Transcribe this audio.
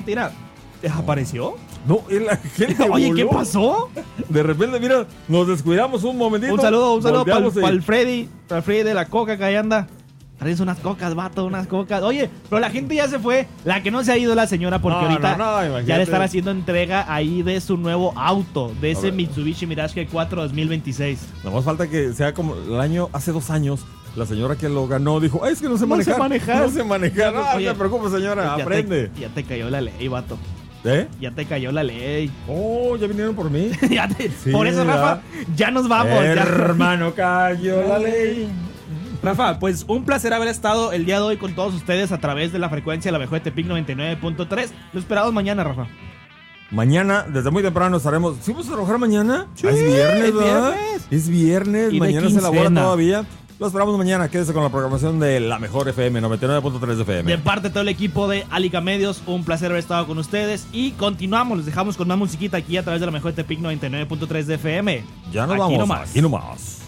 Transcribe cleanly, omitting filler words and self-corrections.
Mira, ¿desapareció? No, la gente Oye, voló. ¿qué pasó? De repente, mira, nos descuidamos un momentito. Un saludo para volteamos y- el Freddy de la coca que ahí anda. Traes unas cocas, vato, unas cocas. Oye, pero la gente ya se fue. La que no se ha ido es la señora porque No, ahorita no, imagínate. ya le están haciendo entrega ahí de su nuevo auto, de ese ver. Mitsubishi Mirage G4 2026. Nada más falta que sea como el año, hace 2 años, la señora que lo ganó dijo, ay, es que no sé No sé manejar. manejar. No sé manejar. No, Oye, no te preocupes, señora, aprende. Ya te cayó la ley, vato. ¿Eh? Ya te cayó la ley. Oh, ya vinieron por mí. Sí, por eso, Rafa, ya nos vamos. ya. Hermano, cayó la ley. Rafa, pues un placer haber estado el día de hoy con todos ustedes a través de la frecuencia de la mejor de Tepic 99.3. Lo esperamos mañana, Rafa. Mañana, desde muy temprano estaremos. ¿Sí vamos a trabajar mañana? Sí, Ah, es viernes, es ¿verdad? viernes. Es viernes, Y de mañana se elabora quincena. todavía. Lo esperamos mañana. Quédese con la programación de la mejor FM, 99.3 de FM. De parte de todo el equipo de Alica Medios, un placer haber estado con ustedes. Y continuamos, les dejamos con más musiquita aquí a través de la mejor de Tepic 99.3 de FM. Ya nos Aquí vamos. nomás. Aquí nomás.